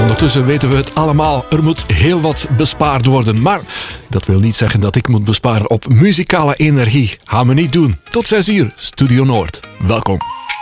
Ondertussen weten we het allemaal, er moet heel wat bespaard worden. Maar dat wil niet zeggen dat ik moet besparen op muzikale energie. Gaan we niet doen. Tot 6 uur, Studio Noord. Welkom.